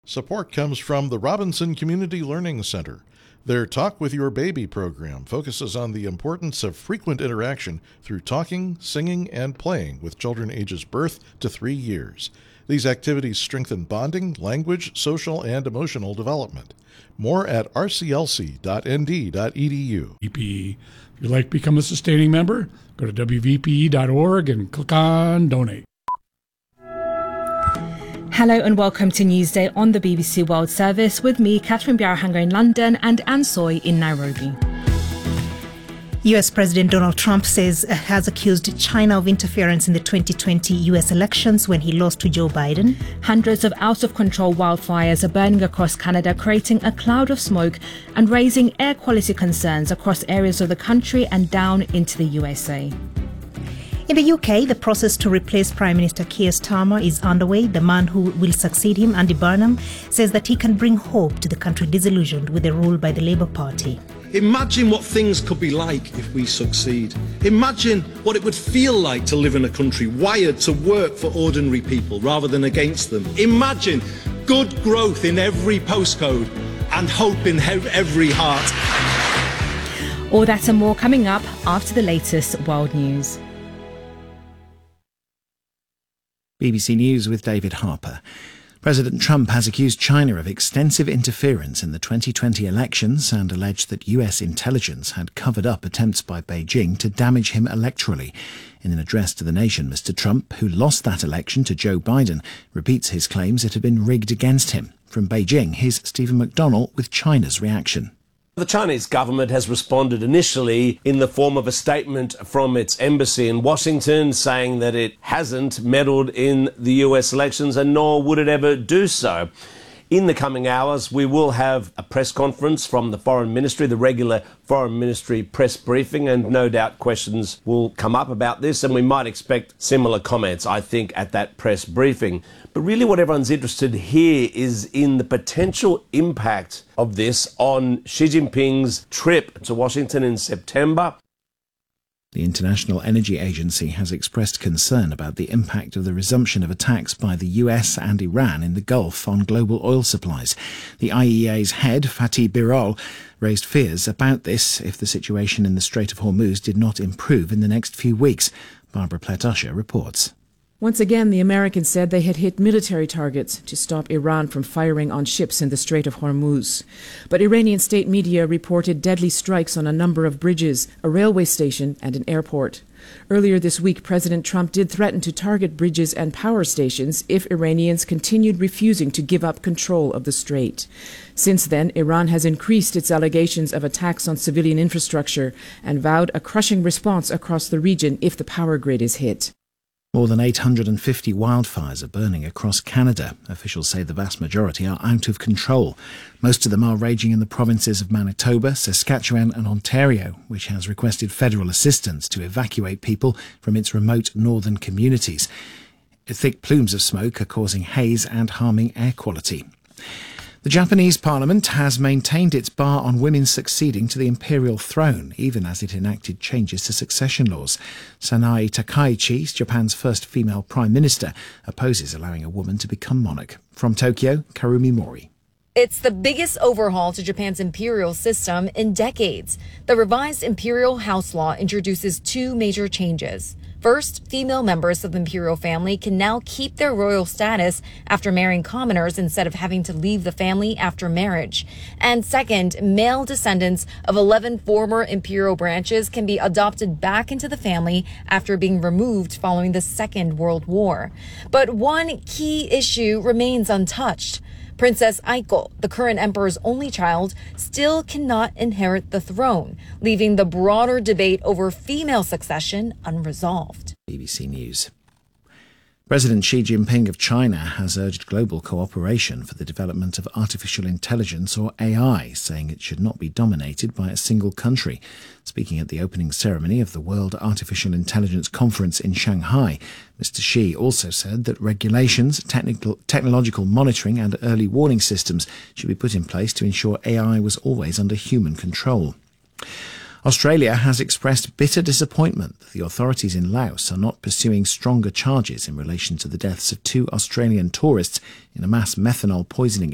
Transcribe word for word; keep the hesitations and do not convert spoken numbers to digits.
Support comes from the Robinson Community Learning Center. Their Talk with Your Baby program focuses on the importance of frequent interaction through talking, singing, and playing with children ages birth to three years. These activities strengthen bonding, language, social, and emotional development. More at r c l c dot n d dot e d u. W V P E. If you'd like to become a sustaining member, go to w v p e dot org and click on Donate. Hello and welcome to Newsday on the B B C World Service with me, Catherine Biarhanga in London and Anne Soy in Nairobi. U S President Donald Trump says uh, has accused China of interference in the twenty twenty U S elections when he lost to Joe Biden. Hundreds of out-of-control wildfires are burning across Canada, creating a cloud of smoke and raising air quality concerns across areas of the country and down into the U S A. In the U K, the process to replace Prime Minister Keir Starmer is underway. The man who will succeed him, Andy Burnham, says that he can bring hope to the country disillusioned with the rule by the Labour Party. Imagine what things could be like if we succeed. Imagine what it would feel like to live in a country wired to work for ordinary people rather than against them. Imagine good growth in every postcode and hope in every heart. All that and more coming up after the latest world news. B B C News with David Harper. President Trump has accused China of extensive interference in the twenty twenty elections and alleged that U S intelligence had covered up attempts by Beijing to damage him electorally. In an address to the nation, Mister Trump, who lost that election to Joe Biden, repeats his claims it had been rigged against him. From Beijing, here's Stephen McDonnell with China's reaction. The Chinese government has responded initially in the form of a statement from its embassy in Washington saying that it hasn't meddled in the U S elections and nor would it ever do so. In the coming hours, we will have a press conference from the Foreign Ministry, the regular Foreign Ministry press briefing, and no doubt questions will come up about this, and we might expect similar comments, I think, at that press briefing. But really what everyone's interested here is in the potential impact of this on Xi Jinping's trip to Washington in September. The International Energy Agency has expressed concern about the impact of the resumption of attacks by the U S and Iran in the Gulf on global oil supplies. The I E A's head, Fatih Birol, raised fears about this if the situation in the Strait of Hormuz did not improve in the next few weeks. Barbara Platt-Usher reports. Once again, the Americans said they had hit military targets to stop Iran from firing on ships in the Strait of Hormuz. But Iranian state media reported deadly strikes on a number of bridges, a railway station, and an airport. Earlier this week, President Trump did threaten to target bridges and power stations if Iranians continued refusing to give up control of the strait. Since then, Iran has increased its allegations of attacks on civilian infrastructure and vowed a crushing response across the region if the power grid is hit. More than eight hundred fifty wildfires are burning across Canada. Officials say the vast majority are out of control. Most of them are raging in the provinces of Manitoba, Saskatchewan and Ontario, which has requested federal assistance to evacuate people from its remote northern communities. Thick plumes of smoke are causing haze and harming air quality. The Japanese parliament has maintained its bar on women succeeding to the imperial throne, even as it enacted changes to succession laws. Sanae Takaichi, Japan's first female prime minister, opposes allowing a woman to become monarch. From Tokyo, Karumi Mori. It's the biggest overhaul to Japan's imperial system in decades. The revised imperial house law introduces two major changes. First, female members of the imperial family can now keep their royal status after marrying commoners instead of having to leave the family after marriage. And second, male descendants of eleven former imperial branches can be adopted back into the family after being removed following the Second World War. But one key issue remains untouched. Princess Aiko, the current emperor's only child, still cannot inherit the throne, leaving the broader debate over female succession unresolved. B B C News. President Xi Jinping of China has urged global cooperation for the development of artificial intelligence, or A I, saying it should not be dominated by a single country. Speaking at the opening ceremony of the World Artificial Intelligence Conference in Shanghai, Mister Xi also said that regulations, technical, technological monitoring and early warning systems should be put in place to ensure A I was always under human control. Australia has expressed bitter disappointment that the authorities in Laos are not pursuing stronger charges in relation to the deaths of two Australian tourists in a mass methanol poisoning